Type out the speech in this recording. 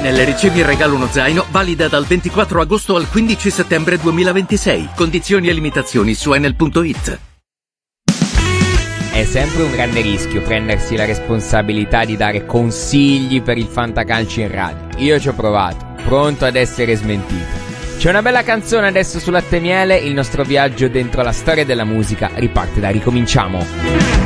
Enel ricevi in regalo uno zaino valida dal 24 agosto al 15 settembre 2026. Condizioni e limitazioni su enel.it. È sempre un grande rischio prendersi la responsabilità di dare consigli per il fantacalcio in radio. Io ci ho provato, pronto ad essere smentito. C'è una bella canzone adesso su Latte e Miele, il nostro viaggio dentro la storia della musica riparte da Ricominciamo.